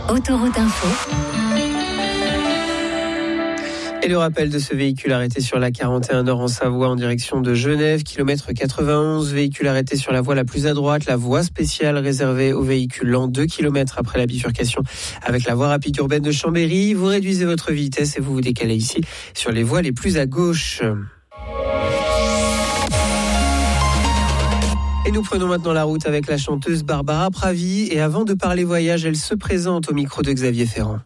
Autoroute Info. Et le rappel de ce véhicule arrêté sur la 41 Nord en Savoie en direction de Genève, kilomètre 91, véhicule arrêté sur la voie la plus à droite, la voie spéciale réservée aux véhicules lents, 2 km après la bifurcation avec la voie rapide urbaine de Chambéry. Vous réduisez votre vitesse et vous vous décalez ici sur les voies les plus à gauche. Et nous prenons maintenant la route avec la chanteuse Barbara Pravi. Et avant de parler voyage, elle se présente au micro de Xavier Ferrand.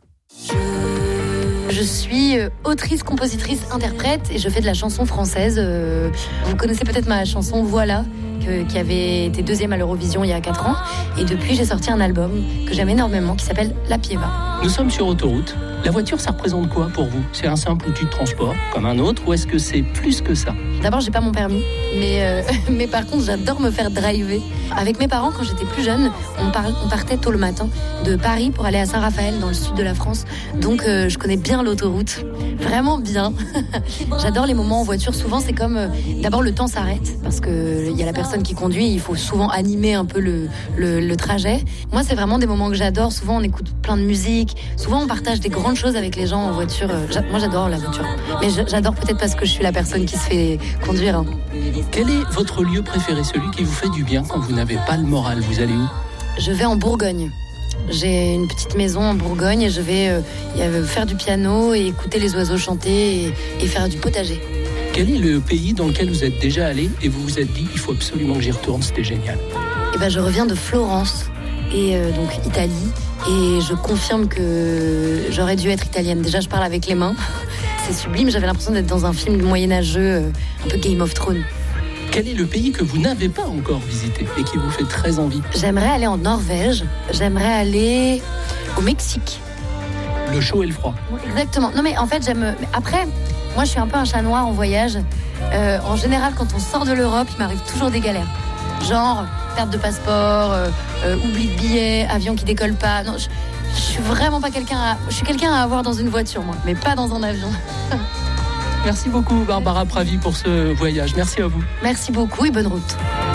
Je suis autrice, compositrice, interprète et je fais de la chanson française. Vous connaissez peut-être ma chanson Voilà, qui avait été 2e à l'Eurovision il y a 4 ans. Et depuis, j'ai sorti un album que j'aime énormément qui s'appelle La Pieva. Nous sommes sur autoroute. La voiture, ça représente quoi pour vous ? C'est un simple outil de transport comme un autre ou est-ce que c'est plus que ça ? D'abord, j'ai pas mon permis, mais par contre, j'adore me faire driver. Avec mes parents, quand j'étais plus jeune, on partait tôt le matin de Paris pour aller à Saint-Raphaël, dans le sud de la France. Donc, je connais bien l'autoroute, vraiment bien. J'adore les moments en voiture. Souvent, c'est comme d'abord le temps s'arrête parce que il y a la personne qui conduit. Il faut souvent animer un peu le trajet. Moi, c'est vraiment des moments que j'adore. Souvent, on écoute plein de musique. Souvent, on partage des grandes choses avec les gens en voiture. Moi, j'adore la voiture, mais j'adore peut-être parce que je suis la personne qui se fait conduire. Quel est votre lieu préféré, celui qui vous fait du bien quand vous n'avez pas le moral ? Vous allez où ? Je vais en Bourgogne. J'ai une petite maison en Bourgogne et je vais faire du piano et écouter les oiseaux chanter et faire du potager. Quel est le pays dans lequel vous êtes déjà allé et vous vous êtes dit il faut absolument que j'y retourne, c'était génial ? Je reviens de Florence et donc Italie et je confirme que j'aurais dû être italienne. Déjà, je parle avec les mains. C'est sublime, j'avais l'impression d'être dans un film moyenâgeux, un peu Game of Thrones. Quel est le pays que vous n'avez pas encore visité et qui vous fait très envie ? J'aimerais aller en Norvège, j'aimerais aller au Mexique. Le chaud et le froid. Exactement. Non mais en fait, après, moi je suis un peu un chat noir en voyage. En général, quand on sort de l'Europe, il m'arrive toujours des galères. Genre, perte de passeport, oubli de billets, avion qui décolle pas. Non, je suis vraiment pas je suis quelqu'un à avoir dans une voiture, moi, mais pas dans un avion. Merci beaucoup Barbara Pravi pour ce voyage. Merci à vous. Merci beaucoup et bonne route.